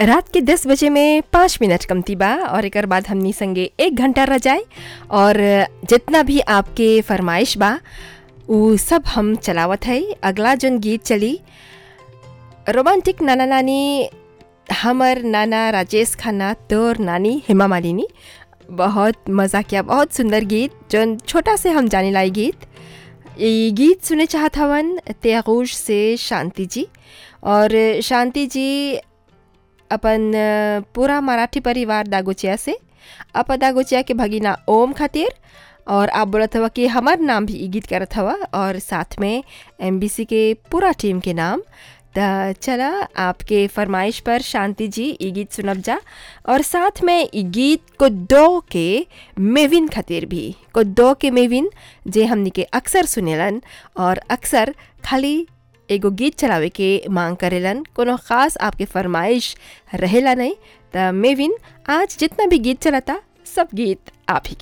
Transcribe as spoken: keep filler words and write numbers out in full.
रात के दस बजे में पाँच मिनट कमती बा और एकर बाद हमनी संगे एक घंटा रह जाए और जितना भी आपके फरमाइश बा उ सब हम चलावत है। अगला जोन गीत चली रोमांटिक नाना नानी, हमर नाना राजेश खन्ना तोर नानी हेमा मालिनी। बहुत मज़ा किया, बहुत सुंदर गीत जोन छोटा से हम जाने लाई गीत। ये गीत सुने चाहत हवन त्यागूश से शांति जी, और शांति जी अपन पूरा मराठी परिवार दागोचिया से, अप दागोचिया के भगीना ओम खातिर, और आप बोलत हवा कि हमार नाम भी ई गीत करत हवा और साथ में एमबीसी के पूरा टीम के नाम। त चला आपके फरमाइश पर शांति जी ई गीत सुनब जा, और साथ में ई गीत को दो के मेविन खातिर भी, को दो के मेविन जे हमनी के अक्सर सुनेलन और अक्सर खाली एगो गीत चलावे के मांग करेलन, कोनो ख़ास आपके फरमाइश रहेला नहीं। त मेविन आज जितना भी गीत चलाता सब गीत आप ही